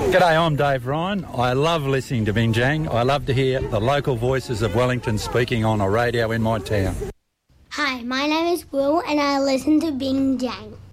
G'day, I'm Dave Ryan. I love listening to Binjang. I love to hear the local voices of Wellington speaking on a radio in my town. Hi, my name is Will and I listen to Binjang.